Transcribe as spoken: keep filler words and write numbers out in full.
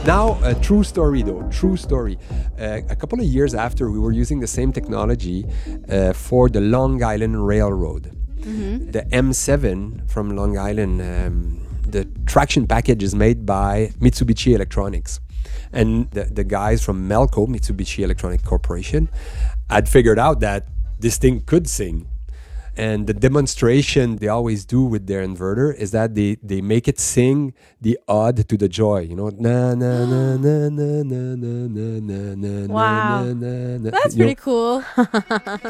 Now, a true story though, true story. Uh, a couple of years after, we were using the same technology uh, for the Long Island Railroad. Mm-hmm. The M seven from Long Island, um, the traction package is made by Mitsubishi Electronics. And the, the guys from Melco, Mitsubishi Electronic Corporation, had figured out that this thing could sing. And the demonstration they always do with their inverter is that they, they make it sing the ode to the joy. You know, na na na na na na na na na Wow. na na na. That's You know, pretty cool.